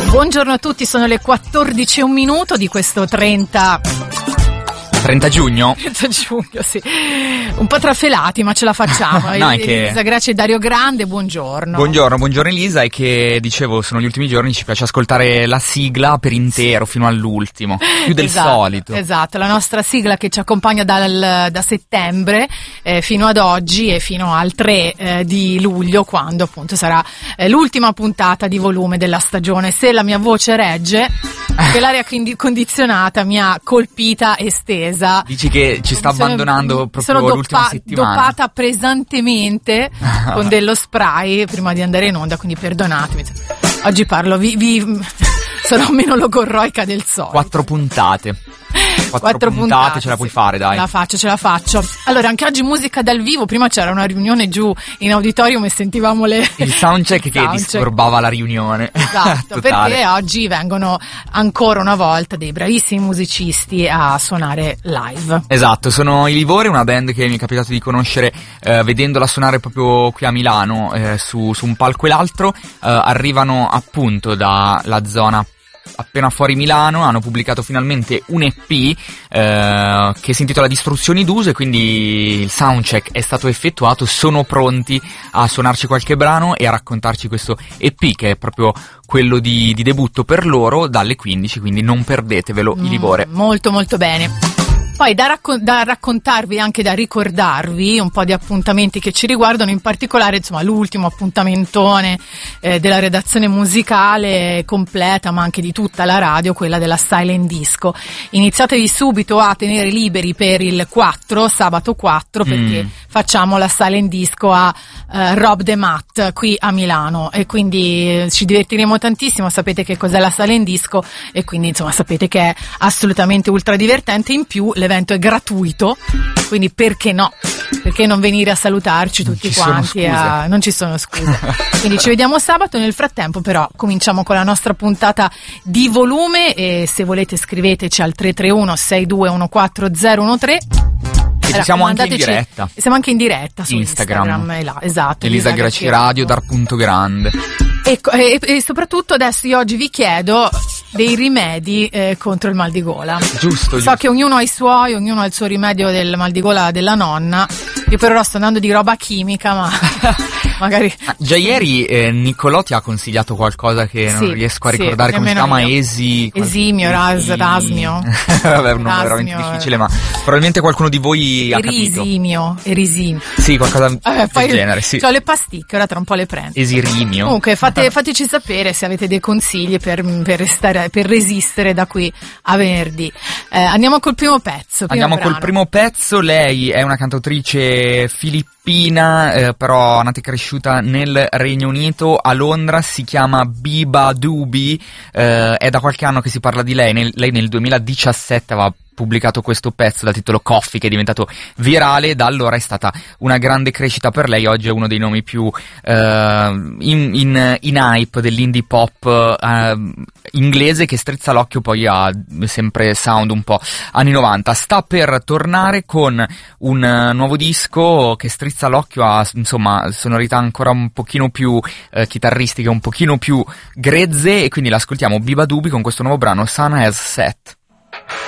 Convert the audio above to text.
Buongiorno a tutti, sono le 14:01 di questo 30 giugno? 30 giugno, sì. Un po' trafelati, ma ce la facciamo. No, è che... Elisa Gracci e Dario Grande, buongiorno. Buongiorno Elisa, e che dicevo, sono gli ultimi giorni, ci piace ascoltare la sigla per intero, fino all'ultimo, più del solito. Esatto, la nostra sigla che ci accompagna da settembre fino ad oggi e fino al 3 di luglio, quando appunto sarà l'ultima puntata di volume della stagione. Se la mia voce regge, che l'aria condizionata mi ha colpita e stesa. Dici che ci sta abbandonando proprio l'ultima settimana? Sono doppata pesantemente con dello spray prima di andare in onda, quindi perdonatemi. Oggi parlo, sarò meno logorroica del solito. 4 puntate. 4 puntate ce la puoi fare, dai. Ce la faccio. Allora, anche oggi musica dal vivo. Prima c'era una riunione giù in auditorium e sentivamo il soundcheck che disturbava la riunione. Esatto, perché oggi vengono ancora una volta dei bravissimi musicisti a suonare live. Esatto, sono i Livore, una band che mi è capitato di conoscere vedendola suonare proprio qui a Milano, su un palco e l'altro. Arrivano appunto dalla zona appena fuori Milano, hanno pubblicato finalmente un EP che si intitola Distruzioni d'uso, e quindi il soundcheck è stato effettuato, sono pronti a suonarci qualche brano e a raccontarci questo EP, che è proprio quello di debutto per loro, dalle 15, quindi non perdetevelo, i Livore. Molto molto bene. Poi da raccontarvi e anche da ricordarvi un po' di appuntamenti che ci riguardano, in particolare insomma l'ultimo appuntamentone della redazione musicale completa, ma anche di tutta la radio, quella della Silent Disco. Iniziatevi subito a tenere liberi per il 4, sabato 4, perché facciamo la Silent Disco a Rob the Mat qui a Milano, e quindi ci divertiremo tantissimo. Sapete che cos'è la Silent Disco e quindi insomma sapete che è assolutamente ultra divertente. In più l'evento è gratuito, quindi perché no? Perché non venire a salutarci tutti quanti? Non ci sono scuse. Quindi ci vediamo sabato. Nel frattempo però cominciamo con la nostra puntata di volume, e se volete scriveteci al 331 6214013. E siamo anche in diretta. Siamo anche in diretta su Instagram là, esatto. Elisa Gracci Radio, dar.grande. E soprattutto adesso io oggi vi chiedo dei rimedi contro il mal di gola. Giusto. So che ognuno ha i suoi, ognuno ha il suo rimedio del mal di gola della nonna. Io però sto andando di roba chimica, ma magari... Già ieri Niccolò ti ha consigliato qualcosa che non riesco a ricordare come si chiama. Esimio, Rasmio. Vabbè, un nome veramente difficile, ma probabilmente qualcuno di voi ha capito. Erisimo. Sì, qualcosa del genere, sì. C'ho le pasticche, ora tra un po' le prendo. Esirimio. Comunque fateci sapere se avete dei consigli per resistere da qui a venerdì. Andiamo col primo pezzo. Col primo pezzo. Lei è una cantautrice filippina, però nata e cresciuta nel Regno Unito, a Londra. Si chiama Biba Dubi, è da qualche anno che si parla di lei. Lei nel 2017 aveva pubblicato questo pezzo dal titolo Coffee, che è diventato virale. Da allora è stata una grande crescita per lei. Oggi è uno dei nomi più in hype dell'indie pop inglese, che strizza l'occhio poi a sempre sound un po' anni 90. Sta per tornare con un nuovo disco che strizza l'occhio a insomma sonorità ancora un pochino più chitarristiche, un pochino più grezze, e quindi l'ascoltiamo, Biba Dubi, con questo nuovo brano Sun Has Set.